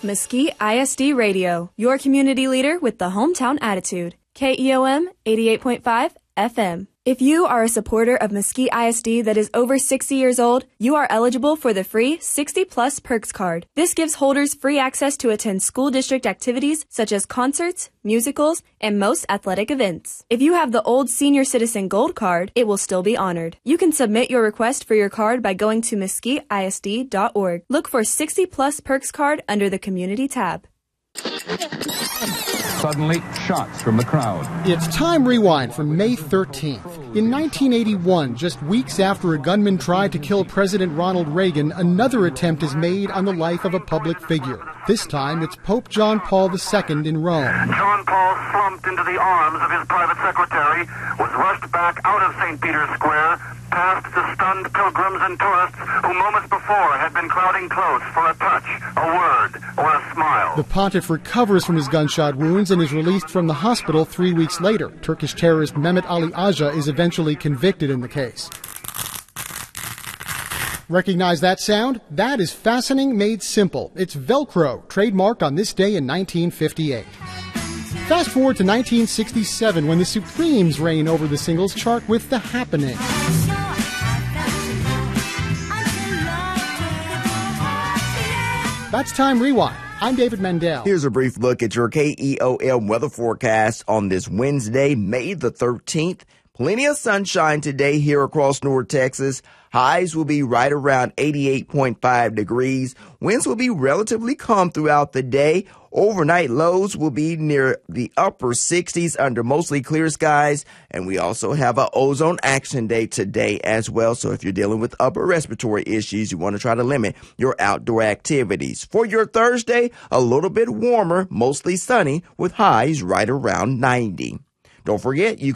Mesquite ISD Radio, your community leader with the hometown attitude. KEOM 88.5 FM. If you are a supporter of Mesquite ISD that is over 60 years old, you are eligible for the free 60 Plus Perks card. This gives holders free access to attend school district activities such as concerts, musicals, and most athletic events. If you have the old Senior Citizen Gold card, it will still be honored. You can submit your request for your card by going to mesquiteisd.org. Look for 60 Plus Perks card under the Community tab. Suddenly, shots from the crowd. It's Time Rewind from May 13th. In 1981, just weeks after a gunman tried to kill President Ronald Reagan, another attempt is made on the life of a public figure. This time, it's Pope John Paul II in Rome. John Paul slumped into the arms of his private secretary, was rushed back out of St. Peter's Square, past the stunned pilgrims and tourists who moments before had been crowding close for a touch, a word, or a smile. The pontiff recovers from his gunshot wounds and is released from the hospital 3 weeks later. Turkish terrorist Mehmet Ali Aja is eventually convicted in the case. Recognize that sound? That is fastening made simple. It's Velcro, trademarked on this day in 1958. Fast forward to 1967 when the Supremes reign over the singles chart with The Happening. That's Time Rewind. I'm David Mendel. Here's a brief look at your KEOM weather forecast on this Wednesday, May the 13th. Plenty of sunshine today here across North Texas. Highs will be right around 88.5 degrees. Winds will be relatively calm throughout the day. Overnight lows will be near the upper 60s under mostly clear skies. And we also have an ozone action day today as well. So if you're dealing with upper respiratory issues, you want to try to limit your outdoor activities. For your Thursday, a little bit warmer, mostly sunny with highs right around 90. Don't forget, you